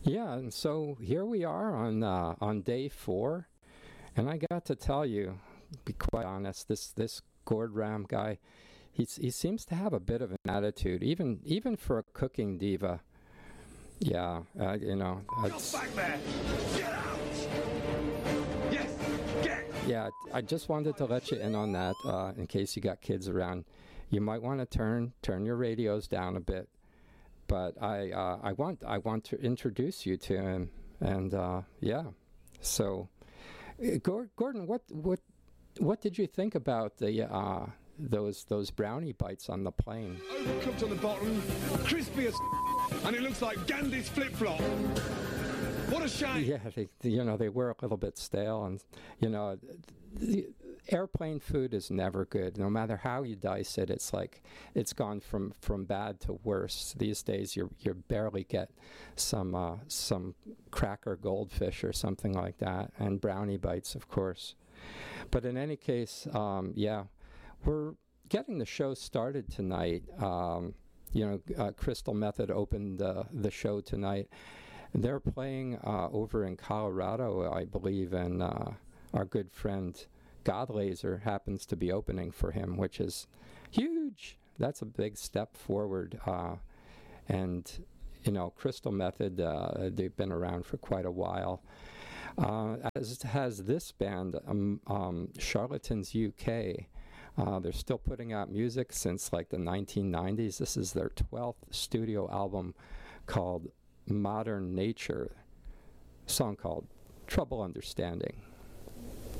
Yeah, and so here we are on day 4, and I got to tell you, be quite honest, this Gord Ram guy, he seems to have a bit of an attitude, even for a cooking diva. Yeah, you know. Get back there! Get out! Yes, get! Yeah, I just wanted to let you in on that, in case you got kids around. You might want to turn your radios down a bit. But I want to introduce you to him, and yeah. So, Gordon, what did you think about the those brownie bites on the plane? Overcooked on the bottom, crispy as and it looks like Gandhi's flip-flop. What a shame. Yeah, they were a little bit stale, and the airplane food is never good. No matter how you dice it, it's like it's gone from bad to worse. These days, you barely get some cracker goldfish or something like that, and brownie bites, of course. But in any case, yeah, we're getting the show started tonight. Crystal Method opened the show tonight. They're playing over in Colorado, I believe, and our good friend Godlaser happens to be opening for him, which is huge. That's a big step forward. And Crystal Method, they've been around for quite a while. As has this band, Charlatans UK. They're still putting out music since like the 1990s. This is their 12th studio album called Modern Nature, a song called Trouble Understanding.